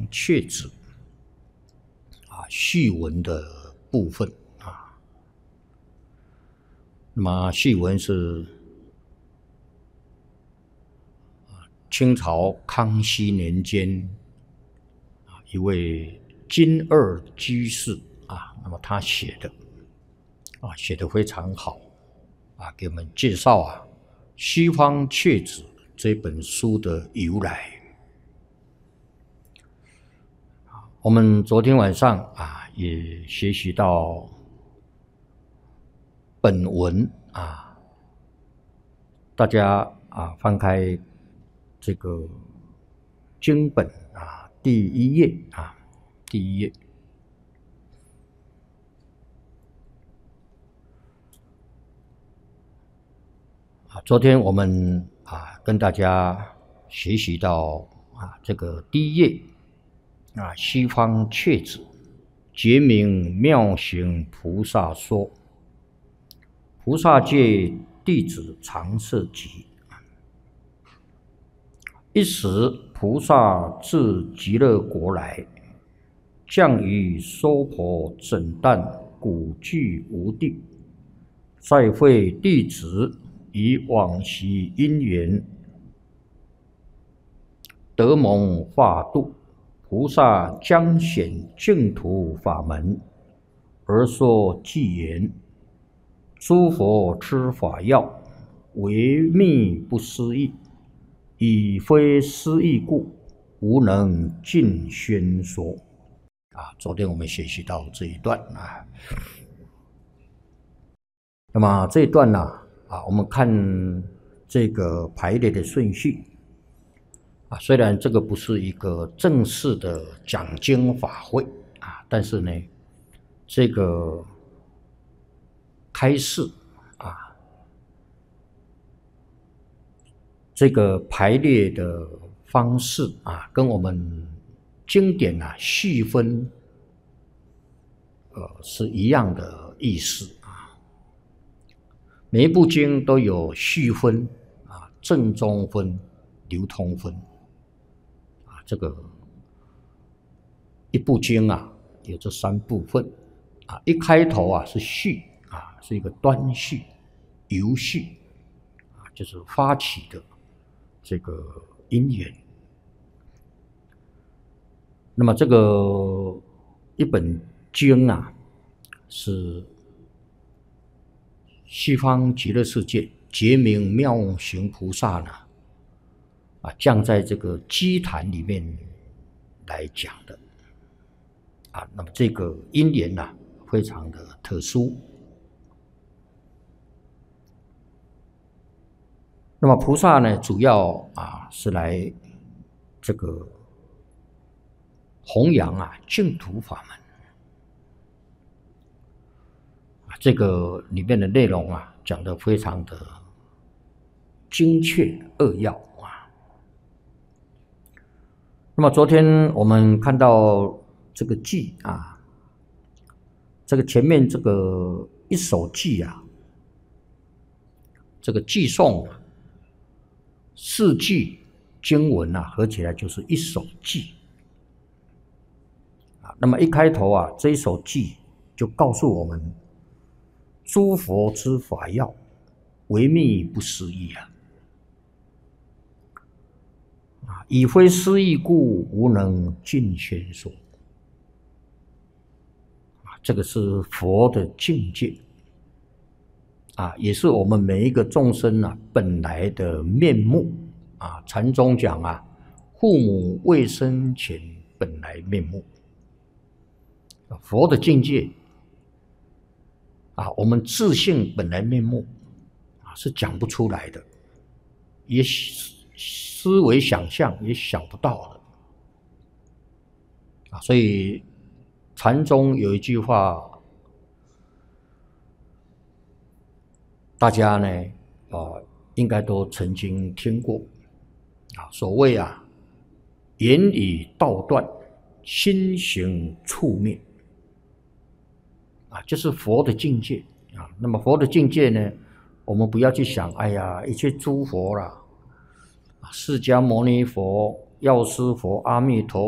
却止序文的部分那么序文是清朝康熙年间一位金二居士那么他写的非常好给我们介绍西方却止这本书的由来。我们昨天晚上也学习到本文大家翻开这个经本第一页昨天我们跟大家学习到这个第一页西方却止觉明妙行菩萨说，菩萨戒弟子常摄集。一时菩萨自极乐国来，降于娑婆整旦古具无地，再会弟子以往昔因缘得蒙化度，菩萨将显净土法门，而说偈言：诸佛之法要，唯密不思议，以非思议故，无能尽宣说。昨天我们学习到这一段那么这一段我们看这个排列的顺序虽然这个不是一个正式的讲经法会但是呢，这个开示这个排列的方式跟我们经典细分是一样的意思每一部经都有序分正中分、流通分这个一部经有这三部分一开头是序是一个端序、由序就是发起的这个因缘。那么这个一本经是西方极乐世界觉明妙行菩萨降在这个基坛里面来讲的那么这个因缘非常的特殊。那么菩萨呢，主要是来这个弘扬净土法门这个里面的内容讲得非常的精确扼要那么昨天我们看到这个偈这个前面这个一首偈这个偈颂四句经文合起来就是一首偈那么一开头这一首偈就告诉我们诸佛之法要，唯密不思议以非思议故，无能尽宣说这个是佛的境界也是我们每一个众生本来的面目禅宗讲父母未生前本来面目佛的境界我们自性本来面目是讲不出来的，也思维想象也想不到的所以禅宗有一句话大家呢应该都曾经听过所谓言语道断，心行处灭就是佛的境界那么佛的境界呢，我们不要去想一切诸佛释迦牟尼佛、药师佛、阿弥陀